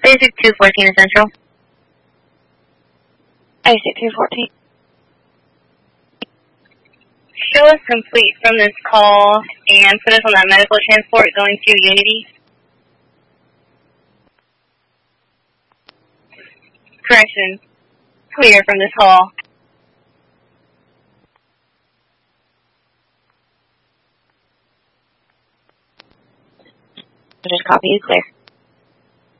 Basic 214 Essential. Basic 214. Show us complete from this call and put us on that medical transport going to Unity. Correction. Clear from this call. Just copy you, clear.